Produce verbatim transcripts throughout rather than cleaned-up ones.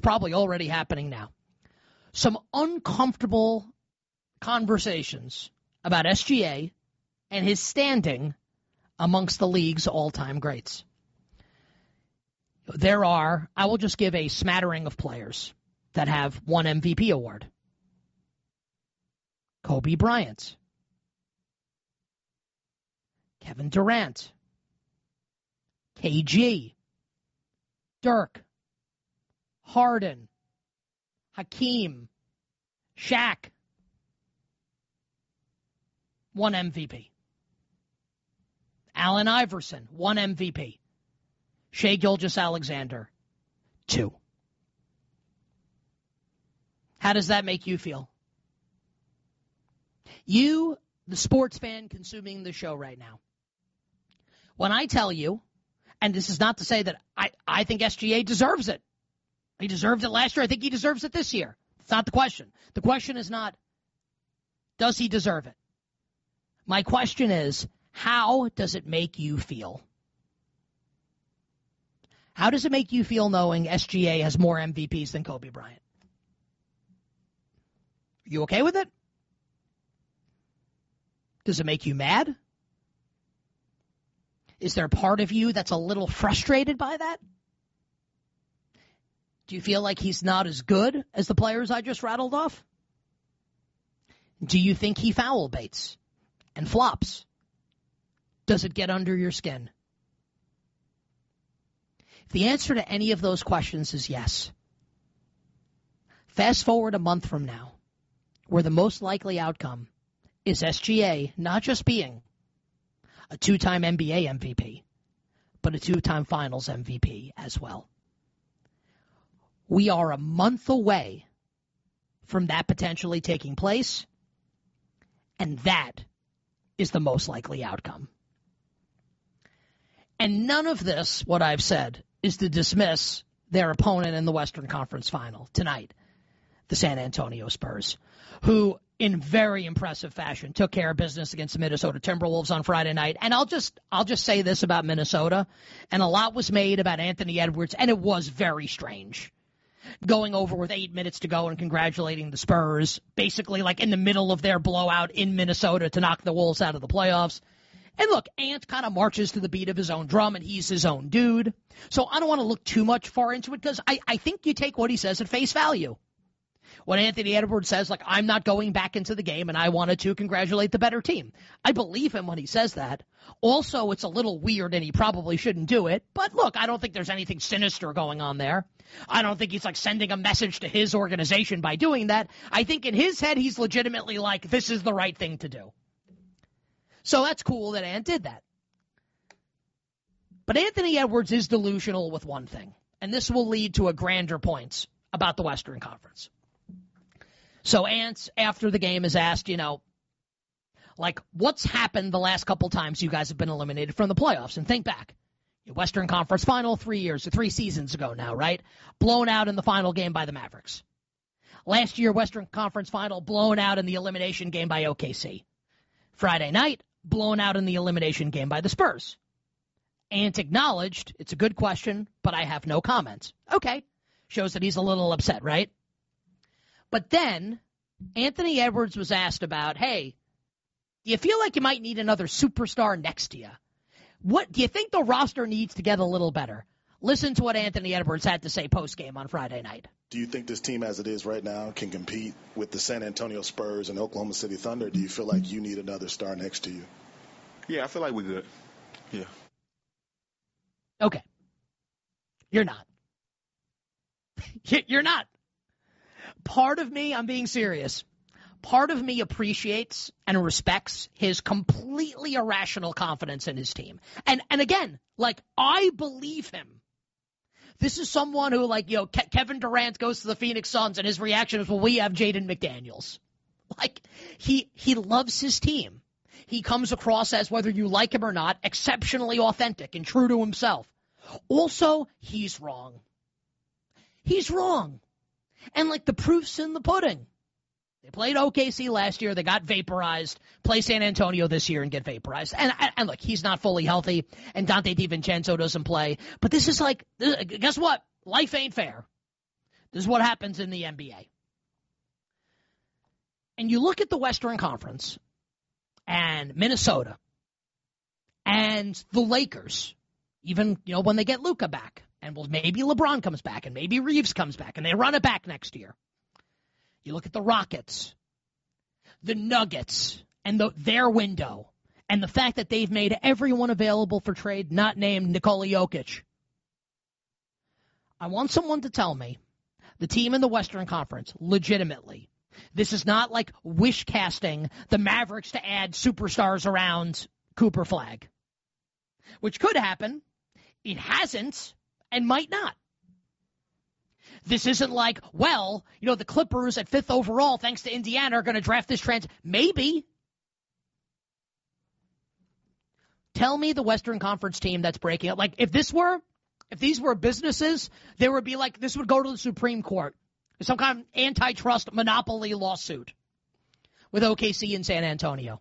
probably already happening now. Some uncomfortable conversations about S G A and his standing amongst the league's all-time greats. There are, I will just give a smattering of players that have one M V P award. Kobe Bryant, Kevin Durant, K G, Dirk, Harden, Hakeem, Shaq, one M V P. Allen Iverson, one M V P. Shai Gilgeous-Alexander, two. How does that make you feel? You, the sports fan consuming the show right now. When I tell you, and this is not to say that I, I think S G A deserves it. He deserved it last year. I think he deserves it this year. It's not the question. The question is not, does he deserve it? My question is, how does it make you feel? How does it make you feel knowing S G A has more M V Ps than Kobe Bryant? You okay with it? Does it make you mad? Is there a part of you that's a little frustrated by that? Do you feel like he's not as good as the players I just rattled off? Do you think he foul baits and flops? Does it get under your skin? If the answer to any of those questions is yes, fast forward a month from now, where the most likely outcome is S G A not just being a two-time N B A M V P, but a two-time Finals M V P as well. We are a month away from that potentially taking place, and that is the most likely outcome. And none of this, what I've said, is to dismiss their opponent in the Western Conference Final tonight, the San Antonio Spurs, who in very impressive fashion took care of business against the Minnesota Timberwolves on Friday night. And I'll just I'll just say this about Minnesota, and a lot was made about Anthony Edwards, and it was very strange. Going over with eight minutes to go and congratulating the Spurs, basically like in the middle of their blowout in Minnesota to knock the Wolves out of the playoffs. And look, Ant kind of marches to the beat of his own drum, and he's his own dude. So I don't want to look too much far into it because I, I think you take what he says at face value. When Anthony Edwards says, like, I'm not going back into the game and I wanted to congratulate the better team. I believe him when he says that. Also, it's a little weird and he probably shouldn't do it. But look, I don't think there's anything sinister going on there. I don't think he's like sending a message to his organization by doing that. I think in his head, he's legitimately like, this is the right thing to do. So that's cool that Ant did that. But Anthony Edwards is delusional with one thing. And this will lead to a grander point about the Western Conference. So Ant, after the game, is asked, you know, like, what's happened the last couple times you guys have been eliminated from the playoffs? And think back. Western Conference Final three years or three seasons ago now, right? Blown out in the final game by the Mavericks. Last year, Western Conference Final, blown out in the elimination game by O K C. Friday night, blown out in the elimination game by the Spurs. Ant acknowledged, it's a good question, but I have no comments. Okay. Shows that he's a little upset, right? But then Anthony Edwards was asked about, hey, do you feel like you might need another superstar next to you? What do you think the roster needs to get a little better? Listen to what Anthony Edwards had to say post-game on Friday night. Do you think this team as it is right now can compete with the San Antonio Spurs and Oklahoma City Thunder? Do you feel like you need another star next to you? Yeah, I feel like we're good. Yeah. Okay. You're not. You're not. Part of me, I'm being serious, part of me appreciates and respects his completely irrational confidence in his team. And and again, like, I believe him. This is someone who, like, you know, Ke- Kevin Durant goes to the Phoenix Suns and his reaction is, well, we have Jaden McDaniels. Like, he he loves his team. He comes across as, whether you like him or not, exceptionally authentic and true to himself. Also, he's wrong. He's wrong. And, like, the proof's in the pudding. They played O K C last year. They got vaporized. Play San Antonio this year and get vaporized. And, and look, he's not fully healthy, and Dante DiVincenzo doesn't play. But this is like, guess what? Life ain't fair. This is what happens in the N B A. And you look at the Western Conference and Minnesota and the Lakers, even, you know, when they get Luka back, and well, maybe LeBron comes back and maybe Reeves comes back and they run it back next year. You look at the Rockets, the Nuggets, and the, their window, and the fact that they've made everyone available for trade, not named Nikola Jokic. I want someone to tell me, the team in the Western Conference, legitimately, this is not like wish casting the Mavericks to add superstars around Cooper Flag, which could happen. It hasn't and might not. This isn't like, well, you know, the Clippers at fifth overall, thanks to Indiana, are going to draft this trans. Maybe. Tell me the Western Conference team that's breaking up. Like, if this were, if these were businesses, there would be like, this would go to the Supreme Court. Some kind of antitrust monopoly lawsuit with O K C and San Antonio.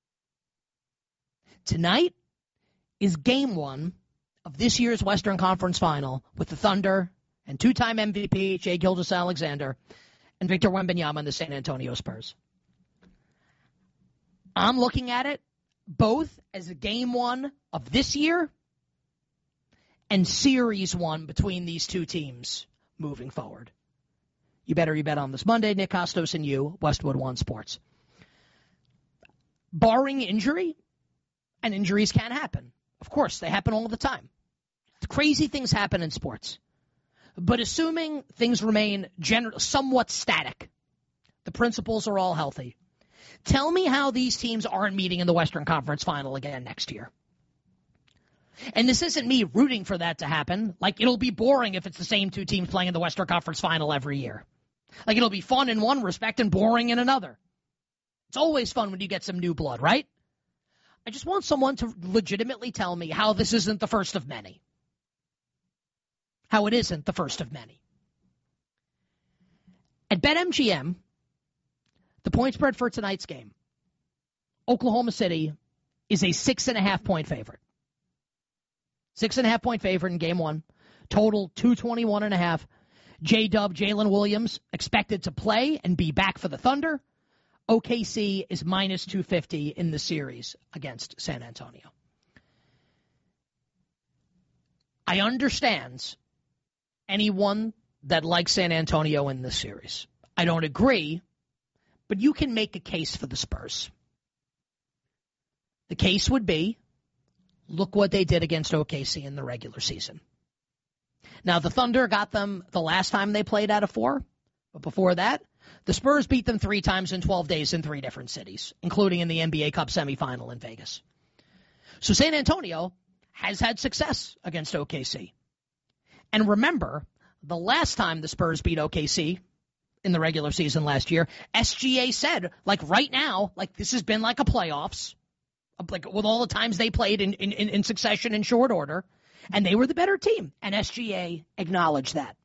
Tonight is game one of this year's Western Conference Final with the Thunder and two-time M V P Shai Gilgeous-Alexander and Victor Wembanyama and the San Antonio Spurs. I'm looking at it both as a game one of this year and series one between these two teams moving forward. You better you bet on this Monday. Nick Costos and you, Westwood One Sports. Barring injury, and injuries can happen. Of course, they happen all the time. Crazy things happen in sports. But assuming things remain general, somewhat static, the principles are all healthy. Tell me how these teams aren't meeting in the Western Conference Final again next year. And this isn't me rooting for that to happen. Like, it'll be boring if it's the same two teams playing in the Western Conference Final every year. Like, it'll be fun in one respect and boring in another. It's always fun when you get some new blood, right? I just want someone to legitimately tell me how this isn't the first of many. How it isn't the first of many. At BetMGM, the point spread for tonight's game, Oklahoma City is a six and a half point favorite. Six and a half point favorite in game one. Total two twenty-one and a half. J-Dub, Jalen Williams, expected to play and be back for the Thunder. O K C is minus two fifty in the series against San Antonio. I understand anyone that likes San Antonio in this series. I don't agree, but you can make a case for the Spurs. The case would be, look what they did against O K C in the regular season. Now, the Thunder got them the last time they played out of four, but before that, the Spurs beat them three times in twelve days in three different cities, including in the N B A Cup semifinal in Vegas. So San Antonio has had success against O K C. And remember, the last time the Spurs beat O K C in the regular season last year, S G A said, like right now, like this has been like a playoffs, like with all the times they played in, in, in succession in short order, and they were the better team. And S G A acknowledged that.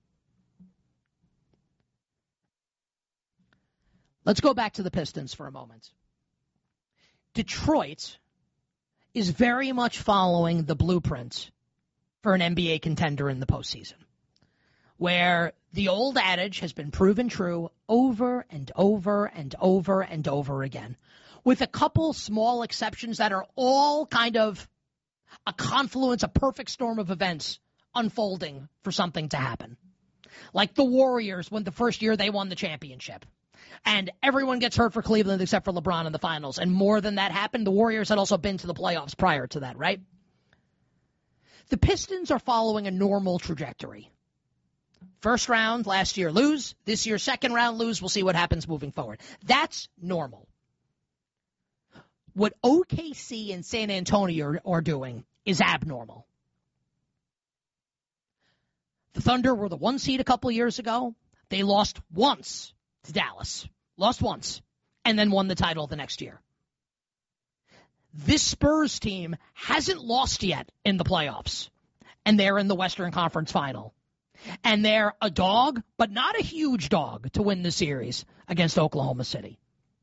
Let's go back to the Pistons for a moment. Detroit is very much following the blueprint for an N B A contender in the postseason, where the old adage has been proven true over and over and over and over again, with a couple small exceptions that are all kind of a confluence, a perfect storm of events unfolding for something to happen. Like the Warriors when the first year they won the championship. And everyone gets hurt for Cleveland except for LeBron in the finals. And more than that happened, the Warriors had also been to the playoffs prior to that, right? The Pistons are following a normal trajectory. First round, last year lose. This year, second round lose. We'll see what happens moving forward. That's normal. What O K C and San Antonio are doing is abnormal. The Thunder were the one seed a couple years ago. They lost once to Dallas. Lost once. And then won the title the next year. This Spurs team hasn't lost yet in the playoffs. And they're in the Western Conference Final. And they're a dog, but not a huge dog, to win the series against Oklahoma City.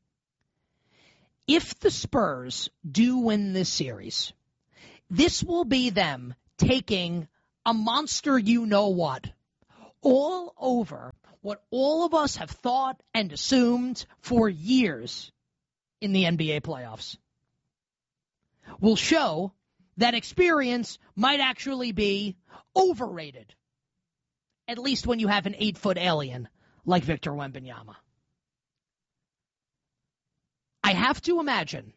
If the Spurs do win this series, this will be them taking a monster you-know-what all over what all of us have thought and assumed for years in the N B A playoffs. Will show that experience might actually be overrated, at least when you have an eight-foot alien like Victor Wembanyama. I have to imagine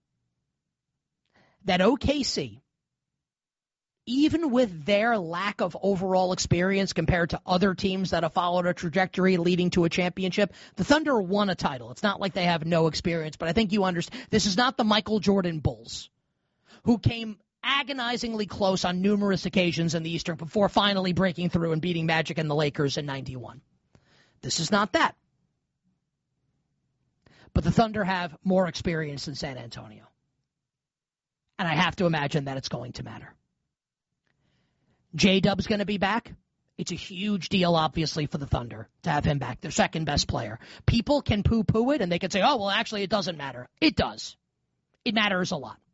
that O K C, even with their lack of overall experience compared to other teams that have followed a trajectory leading to a championship, the Thunder won a title. It's not like they have no experience, but I think you understand. This is not the Michael Jordan Bulls, who came agonizingly close on numerous occasions in the Eastern before finally breaking through and beating Magic and the Lakers in ninety-one. This is not that. But the Thunder have more experience than San Antonio. And I have to imagine that it's going to matter. J-Dub's going to be back. It's a huge deal, obviously, for the Thunder to have him back, their second best player. People can poo-poo it, and they can say, oh, well, actually, it doesn't matter. It does. It matters a lot.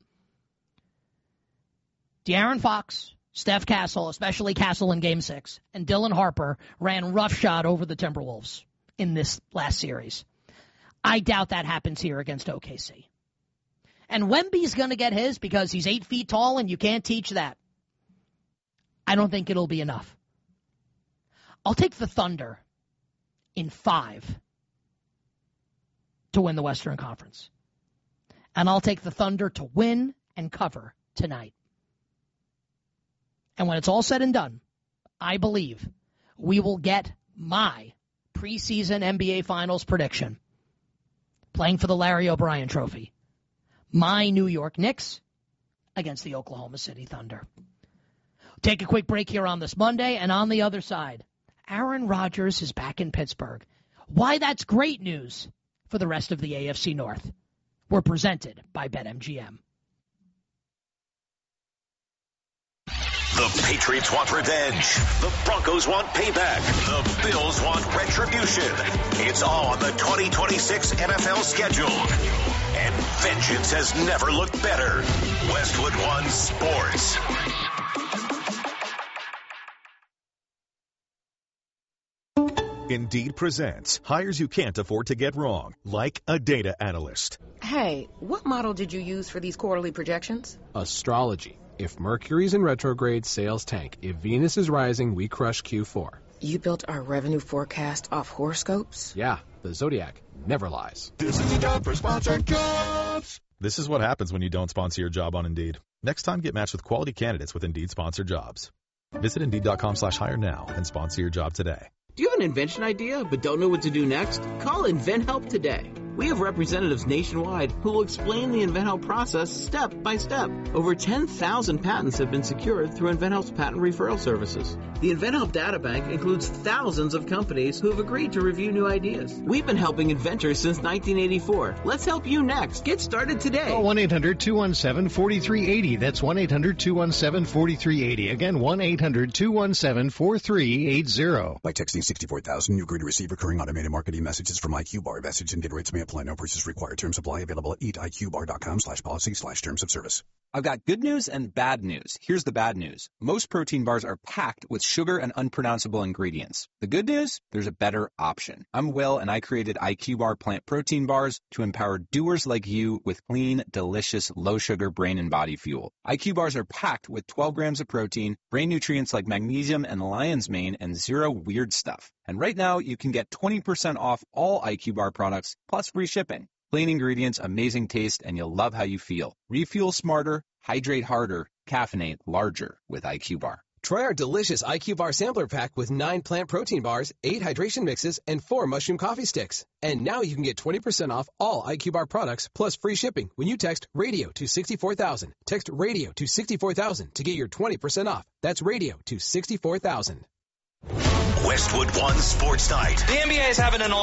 De'Aaron Fox, Steph Castle, especially Castle in Game six, and Dylan Harper ran roughshod over the Timberwolves in this last series. I doubt that happens here against O K C. And Wemby's going to get his because he's eight feet tall, and you can't teach that. I don't think it'll be enough. I'll take the Thunder in five to win the Western Conference. And I'll take the Thunder to win and cover tonight. And when it's all said and done, I believe we will get my preseason N B A Finals prediction, playing for the Larry O'Brien Trophy. My New York Knicks against the Oklahoma City Thunder. Take a quick break here on this Monday, and on the other side, Aaron Rodgers is back in Pittsburgh. Why that's great news for the rest of the A F C North. We're presented by BetMGM. The Patriots want revenge. The Broncos want payback. The Bills want retribution. It's all on the twenty twenty-six N F L schedule. And vengeance has never looked better. Westwood One Sports. Indeed presents hires you can't afford to get wrong, like a data analyst. Hey, what model did you use for these quarterly projections? Astrology. If Mercury's in retrograde, sales tank. If Venus is rising, we crush Q four. You built our revenue forecast off horoscopes? Yeah, the Zodiac never lies. This is the job for sponsored jobs. This is what happens when you don't sponsor your job on Indeed. Next time, get matched with quality candidates with Indeed sponsored jobs. Visit Indeed.com slash hire now and sponsor your job today. Do you have an invention idea but don't know what to do next? Call InventHelp today. We have representatives nationwide who will explain the InventHelp process step by step. Over ten thousand patents have been secured through InventHelp's patent referral services. The InventHelp data bank includes thousands of companies who have agreed to review new ideas. We've been helping inventors since nineteen eighty-four. Let's help you next. Get started today. Call one eight hundred two one seven four three eight zero. That's one eight hundred two one seven four three eight zero. Again, one eight hundred two one seven four three eight zero. By texting sixty-four thousand, you agree to receive recurring automated marketing messages from IQBar. Message and data rates may apply. No purchase required. Terms apply. Available at eatiqbar.com slash policy slash terms of service. I've got good news and bad news. Here's the bad news. Most protein bars are packed with sugar and unpronounceable ingredients. The good news? There's a better option. I'm Will, and I created IQBar plant protein bars to empower doers like you with clean, delicious, low-sugar brain and body fuel. IQ bars are packed with twelve grams of protein, brain nutrients like magnesium and lion's mane, and zero weird stuff. And right now, you can get twenty percent off all IQBar products, plus free shipping. Clean ingredients, amazing taste, and you'll love how you feel. Refuel smarter, hydrate harder, caffeinate larger with IQBar. Try our delicious IQBar sampler pack with nine plant protein bars, eight hydration mixes, and four mushroom coffee sticks. And now you can get twenty percent off all IQBar products plus free shipping when you text RADIO to sixty-four thousand. Text RADIO to sixty-four thousand to get your twenty percent off. That's RADIO to sixty-four thousand. Westwood One Sports Night. The N B A is having an